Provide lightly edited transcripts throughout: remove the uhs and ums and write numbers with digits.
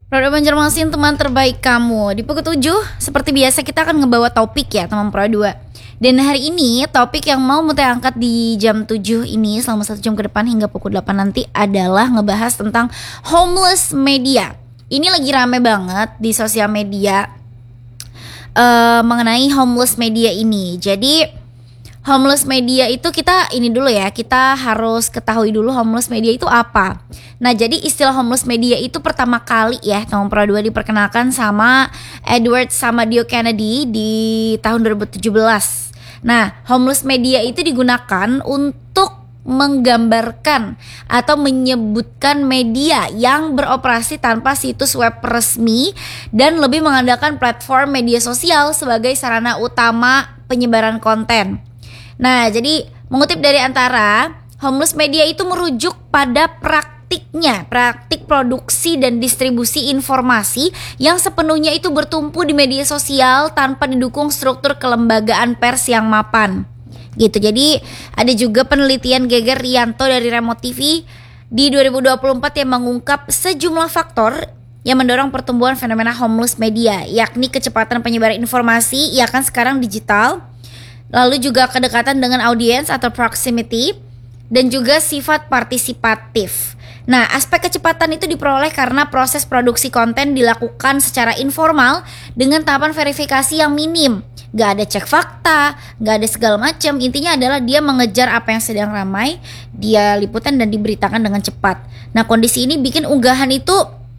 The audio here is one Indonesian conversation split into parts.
Roda Banjarmasin, teman terbaik kamu. Di pukul 7, seperti biasa kita akan ngebawa topik ya teman Pro 2. Dan hari ini topik yang mau Mute angkat di jam 7 ini selama 1 jam ke depan hingga pukul 8 nanti adalah ngebahas tentang homeless media. Ini lagi rame banget di sosial media mengenai homeless media ini. Jadi homeless media itu kita harus ketahui dulu homeless media itu apa. Nah, jadi istilah homeless media itu pertama kali ya tahun Pro 2 diperkenalkan sama Edward Samadio Kennedy di tahun 2017. Nah, homeless media itu digunakan untuk menggambarkan atau menyebutkan media yang beroperasi tanpa situs web resmi dan lebih mengandalkan platform media sosial sebagai sarana utama penyebaran konten. Nah, jadi mengutip dari Antara, homeless media itu merujuk pada praktik produksi dan distribusi informasi yang sepenuhnya itu bertumpu di media sosial tanpa didukung struktur kelembagaan pers yang mapan. Gitu. Jadi ada juga penelitian Geger Rianto dari Remote TV di 2024 yang mengungkap sejumlah faktor yang mendorong pertumbuhan fenomena homeless media, yakni kecepatan penyebaran informasi, ya kan sekarang digital, lalu juga kedekatan dengan audiens atau proximity, dan juga sifat partisipatif. Nah, aspek kecepatan itu diperoleh karena proses produksi konten dilakukan secara informal dengan tahapan verifikasi yang minim. Gak ada cek fakta, gak ada segala macam. Intinya adalah dia mengejar apa yang sedang ramai, dia liputan dan diberitakan dengan cepat. Nah, kondisi ini bikin unggahan itu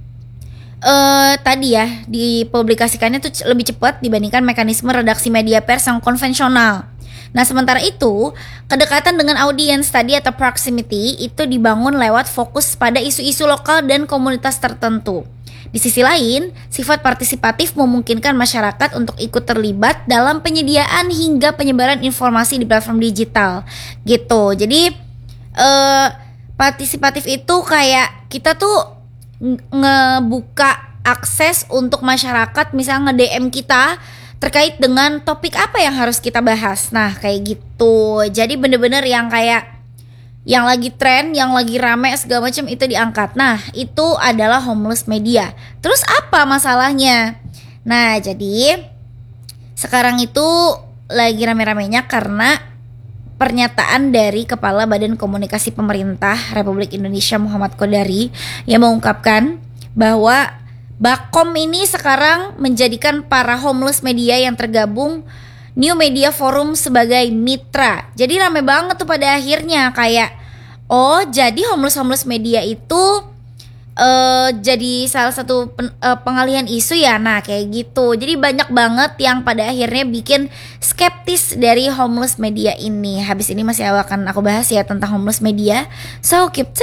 tadi ya dipublikasikannya tuh lebih cepat dibandingkan mekanisme redaksi media pers yang konvensional. Nah, sementara itu kedekatan dengan audiens tadi atau proximity itu dibangun lewat fokus pada isu-isu lokal dan komunitas tertentu. Di sisi lain, sifat partisipatif memungkinkan masyarakat untuk ikut terlibat dalam penyediaan hingga penyebaran informasi di platform digital gitu. Jadi partisipatif itu kayak kita tuh ngebuka akses untuk masyarakat, misalnya nge-DM kita terkait dengan topik apa yang harus kita bahas. Nah, kayak gitu. Jadi bener-bener yang kayak yang lagi tren, yang lagi rame segala macam itu diangkat. Nah, itu adalah homeless media. Terus apa masalahnya? Nah, jadi sekarang itu lagi rame-ramenya karena pernyataan dari Kepala Badan Komunikasi Pemerintah Republik Indonesia Muhammad Kodari yang mengungkapkan bahwa Bakom ini sekarang menjadikan para homeless media yang tergabung New Media Forum sebagai mitra. Jadi rame banget tuh pada akhirnya kayak jadi homeless media itu jadi salah satu pengalihan isu ya. Nah, kayak gitu. Jadi banyak banget yang pada akhirnya bikin skeptis dari homeless media ini. Habis ini masih akan aku bahas ya tentang homeless media. So keep